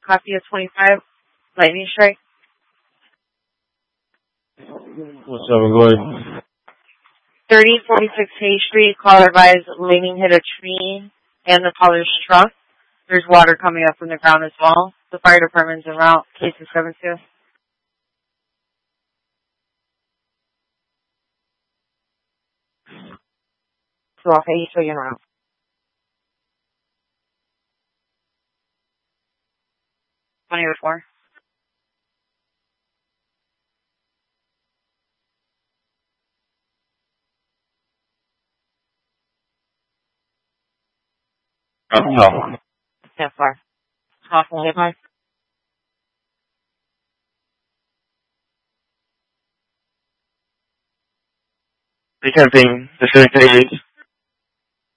copy of 25, lightning strike. What's up, go ahead. 3046 Hay Street, caller advised lightning hit a tree and the caller's truck. There's water coming up from the ground as well. The fire department's en route. Case is 7-2. So off Hay Street en route. $20.04. No. Yeah, far. Off Hay Park. They can't ping the 30 days.